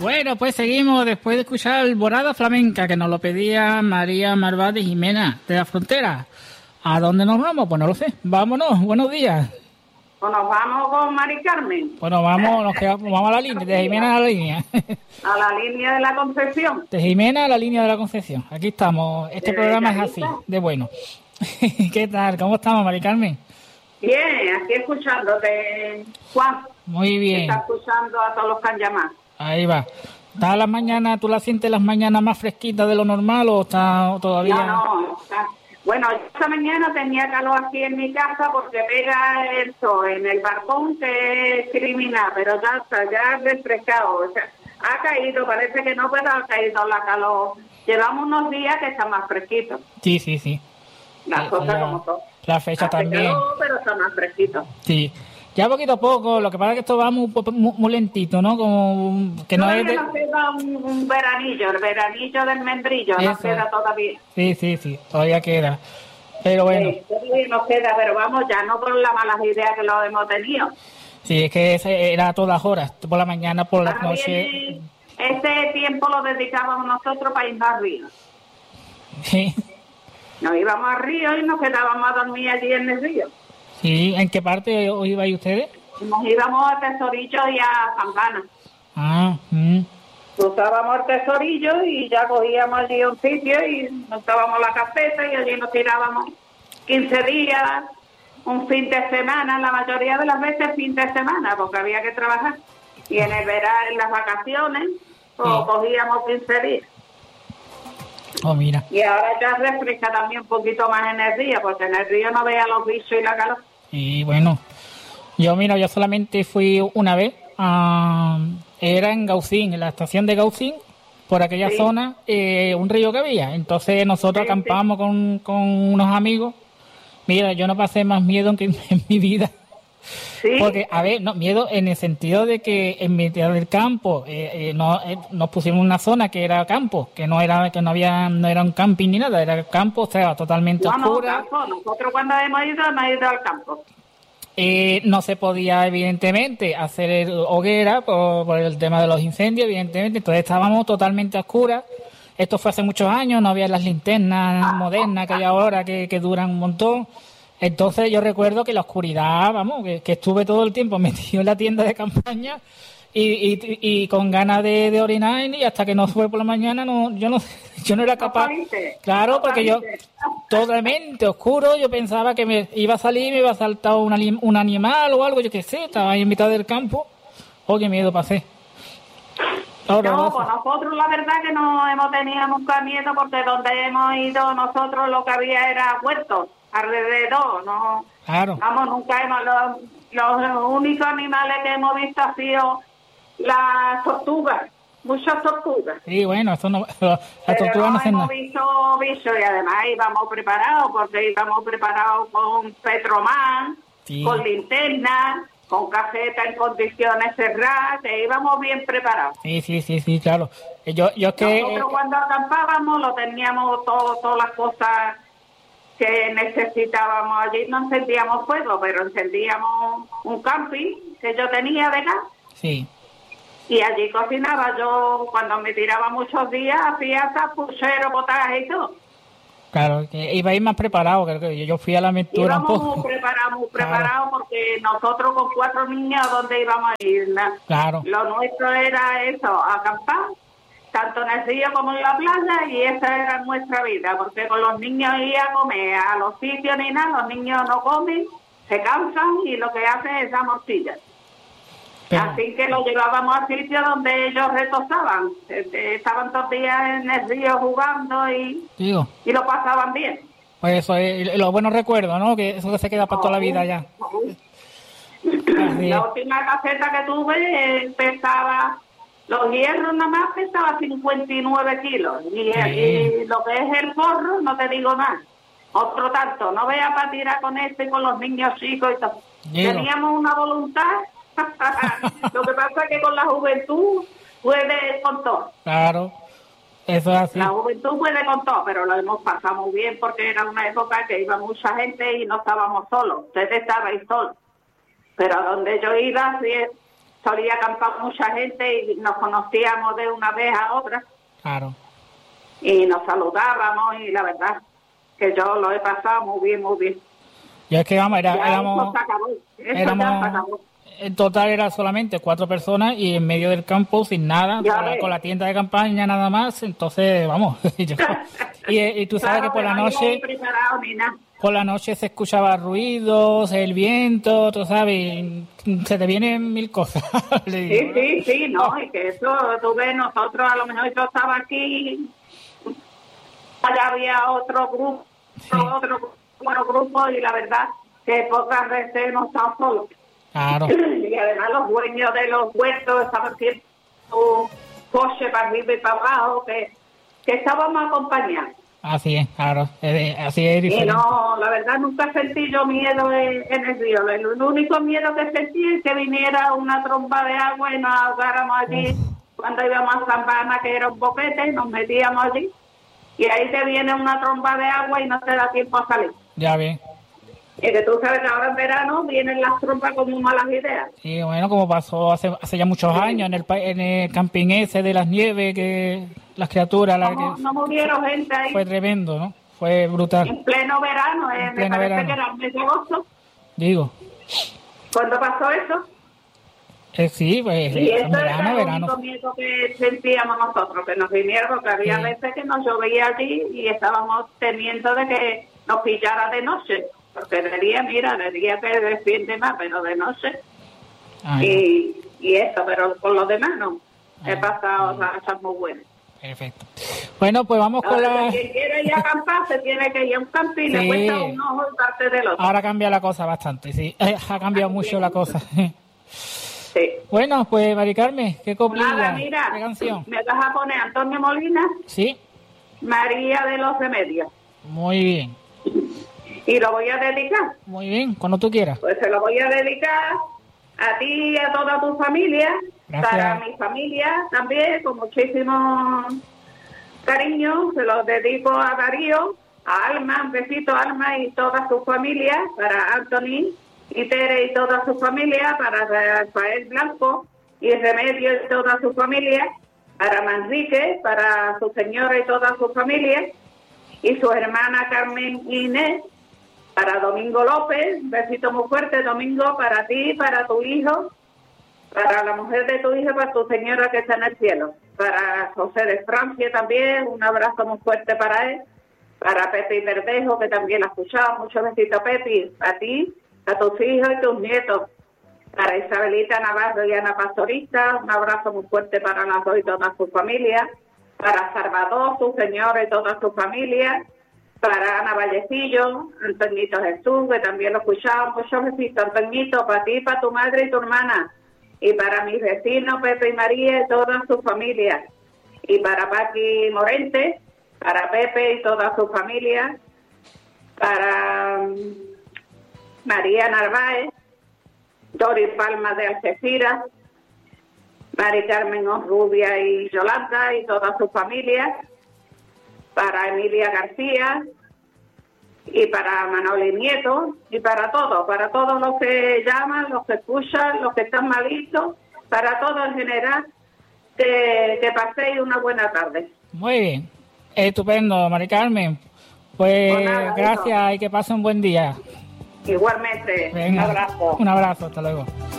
Bueno, pues seguimos después de escuchar Alborada Flamenca, que nos lo pedía María Marvá de Jimena, de la Frontera. ¿A dónde nos vamos? Pues no lo sé. Vámonos, buenos días. Pues nos vamos con Mari Carmen. Bueno, vamos a la línea, de Jimena a la línea. A la línea de la Concepción. De Jimena a la línea de la Concepción. Aquí estamos. Este programa es así, de bueno. ¿Qué tal? ¿Cómo estamos, Mari Carmen? Bien, aquí escuchándote, Juan. Muy bien. Está escuchando a todos los que han llamado. Ahí va. ¿Está las mañanas, tú la sientes las mañanas más fresquitas de lo normal o está todavía...? No. Bueno, yo esta mañana tenía calor aquí en mi casa porque pega el sol en el balcón, que es criminal, pero ya está, ya refrescado. O sea, ha caído, parece que no, pero ha caído la calor. Llevamos unos días que está más fresquito. Sí. Las cosas como son. La fecha hace también. calor, pero está más fresquito. Sí. Ya poquito a poco, lo que pasa es que esto va muy lentito, ¿no? Como que no es de... nos queda un veranillo, el veranillo del membrillo, nos queda todavía. Sí, todavía queda. Pero bueno. Sí, todavía nos queda, pero vamos, ya no por las malas ideas que lo hemos tenido. Sí, es que era a todas horas, por la mañana, por la noche. Este tiempo lo dedicábamos nosotros para irnos al río. Sí. Nos íbamos al río y nos quedábamos a dormir allí en el río. Sí, ¿en qué parte os ibais ustedes? Nos íbamos a Tesorillo y a Sangana. Cruzábamos el Tesorillo y ya cogíamos allí un sitio y montábamos la caseta y allí nos tirábamos 15 días, un fin de semana, la mayoría de las veces fin de semana, porque había que trabajar. Y en el verano, en las vacaciones, cogíamos 15 días. Oh, mira. Y ahora ya refresca también un poquito más en el río, porque en el río no veía los bichos y la calor. Y bueno, yo solamente fui una vez, era en Gaucín, en la estación de Gaucín, por aquella zona, un río que había. Entonces nosotros acampamos con unos amigos. Mira, yo no pasé más miedo que en mi vida. ¿Sí? Porque, a ver, no, miedo en el sentido de que en mitad del campo nos pusimos en una zona que era campo, que no era un camping ni nada, era campo, o sea, totalmente oscura. No, nosotros cuando hemos ido al campo. No se podía, evidentemente, hacer hoguera por el tema de los incendios, evidentemente, entonces estábamos totalmente a oscuras. Esto fue hace muchos años, no había las linternas modernas que hay ahora que duran un montón. Entonces yo recuerdo que la oscuridad, que estuve todo el tiempo metido en la tienda de campaña y con ganas de orinar, y hasta que no fue por la mañana yo no era capaz. Claro, porque yo totalmente oscuro, yo pensaba que me iba a salir, me iba a saltar un animal o algo, yo qué sé, estaba ahí en mitad del campo. Oh, qué miedo pasé. Pues nosotros la verdad que no hemos tenido nunca miedo, porque donde hemos ido nosotros lo que había era huertos alrededor, ¿no? Claro. Vamos, nunca los únicos animales que hemos visto ha sido las tortugas, muchas tortugas. Sí, bueno, eso no, las tortugas no hacen nada. Hemos visto bichos y además íbamos preparados, porque íbamos preparados con Petroman, con linterna, con caseta en condiciones cerradas, que íbamos bien preparados. Sí, claro. Nosotros cuando acampábamos lo teníamos todas las cosas que necesitábamos allí. No encendíamos fuego, pero encendíamos un camping que yo tenía de gas. Sí. Y allí cocinaba. Yo, cuando me tiraba muchos días, hacía hasta puchero, potaje y todo. Claro, que iba a ir más preparado, creo que yo fui a la aventura un poco. Muy preparados, porque nosotros con 4 niños, ¿dónde íbamos a ir? Claro. Lo nuestro era eso, acampar, tanto en el río como en la playa, y esa era nuestra vida, porque con los niños ir a comer a los sitios ni nada, los niños no comen, se cansan y lo que hacen es esa morcilla. Así que lo llevábamos a sitios donde ellos retozaban, estaban todos los días en el río jugando y lo pasaban bien. Pues eso es los buenos recuerdos, ¿no? Que eso se queda para toda la vida ya. La última caseta que tuve pesaba, los hierros nada más pesaba 59 kilos y lo que es el forro no te digo nada. Otro tanto, no veas para tirar con y con los niños chicos y todo. Teníamos una voluntad. Lo que pasa es que con la juventud puede con todo. Claro, eso es así. La juventud puede con todo, pero lo hemos pasado muy bien, porque era una época que iba mucha gente y no estábamos solos. Ustedes estabais solos, pero a donde yo iba solía acampar mucha gente y nos conocíamos de una vez a otra. Claro. Y nos saludábamos y la verdad que yo lo he pasado muy bien, muy bien. Y es que vamos, Ya éramos, eso se acabó. Eso éramos, ya se acabó. en total era solamente 4 personas y en medio del campo sin nada, Ya ves. con la tienda de campaña nada más, entonces vamos. y tú sabes Claro, que por la pero ahí no hay noche, preparado ni nada. por la noche se escuchaba ruidos, el viento, tú sabes, y se te vienen 1000 cosas. Le digo, Sí, no, y que eso, tú ves, nosotros a lo mejor yo estaba aquí, allá había otro grupo, Sí. otro grupo, y la verdad que pocas veces no estamos solos. Claro, Y además los dueños de los huertos estaban haciendo un coche para arriba y para abajo, que estábamos acompañados. así es, claro, así es Y diferente. no, la verdad nunca sentí yo miedo en el río. El único miedo que sentí es que viniera una tromba de agua y nos ahogáramos allí cuando íbamos a San Bana, que era un boquete, nos metíamos allí. Y ahí te viene una tromba de agua y no te da tiempo a salir. Ya bien. Y que tú sabes que ahora en verano vienen las trompas con muy malas ideas. Y bueno, como pasó hace ya muchos años en el camping ese de las nieves, que las criaturas, No murieron gente ahí fue tremendo, ¿no? Fue brutal, en pleno verano, me pleno parece verano. que era el mes de agosto. digo. ¿Cuándo pasó eso? Sí, pues Y eso era el verano. único miedo que sentíamos nosotros, que nos vinieron, porque había Sí. veces que nos llovía allí y estábamos temiendo de que nos pillara de noche, porque de día que defiende más, pero de noche. Ay, Y eso, pero con los demás no. He Ah, pasado cosas muy buenas. perfecto. Bueno, pues vamos con Ahora, la... si quien quiere ir a acampar, se tiene que ir a un camping, Sí. le cuesta un ojo y parte del otro. Ahora cambia la cosa bastante, sí. Ha cambiado mucho la cosa. Sí. Bueno, pues Mari Carmen, ¿qué coplilla? Nada, mira, ¿Qué canción? me vas a poner Antonio Molina, Sí, María de los Remedios. muy bien. Y lo voy a dedicar. Muy bien, cuando tú quieras. Pues se lo voy a dedicar a ti y a toda tu familia, Gracias. para mi familia también, con muchísimo cariño. Se los dedico a Darío, a Alma, un besito a Alma y toda su familia, para Anthony y Tere y toda su familia, para Rafael Blanco y Remedio y toda su familia, para Manrique, para su señora y toda su familia, y su hermana Carmen Inés, para Domingo López, un besito muy fuerte, Domingo, para ti, para tu hijo, para la mujer de tu hijo, para tu señora que está en el cielo, para José de Francia también, un abrazo muy fuerte para él, para Pepe Verdejo, que también la escuchaba, muchos besitos Pepe, a ti, a tus hijos y tus nietos, para Isabelita Navarro y Ana Pastorista, un abrazo muy fuerte para las dos y toda su familia, para Salvador, su señora y toda su familia, para Ana Vallecillo, Antoñito Jesús, que también lo escuchaba, muchos besitos, Antoñito, para ti, para tu madre y tu hermana, y para mis vecinos Pepe y María y toda su familia, y para Paqui Morente, para Pepe y toda su familia, para María Narváez, Doris Palma de Algeciras, Mari Carmen Osrubia y Yolanda y toda su familia, para Emilia García y para Manoli Nieto y para todos los que llaman, los que escuchan, los que están malitos, para todos en general, que paséis una buena tarde. Muy bien. Estupendo, Mari Carmen. Pues Pues nada, gracias y que pase un buen día. Igualmente, Venga, un abrazo. un abrazo, hasta luego.